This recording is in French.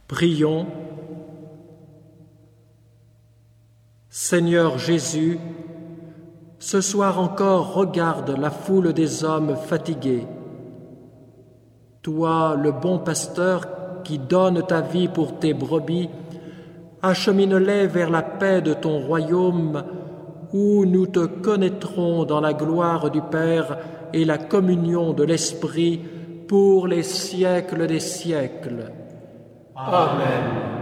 Prions. Seigneur Jésus, ce soir encore regarde la foule des hommes fatigués. Toi, le bon pasteur qui donne ta vie pour tes brebis, achemine-les vers la paix de ton royaume où nous te connaîtrons dans la gloire du Père et la communion de l'Esprit pour les siècles des siècles. Amen.